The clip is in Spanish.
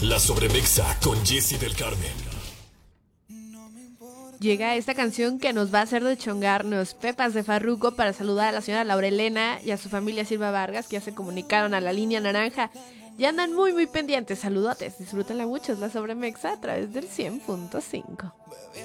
La Sobremexa con Jessy del Carmen. Llega esta canción que nos va a hacer deschongarnos. Pepas de Farruko para saludar a la señora Laurelena y a su familia Silva Vargas, que ya se comunicaron a la línea naranja. Ya andan muy pendientes. Saludotes, disfrútenla mucho. Es La Sobremexa a través del 100.5.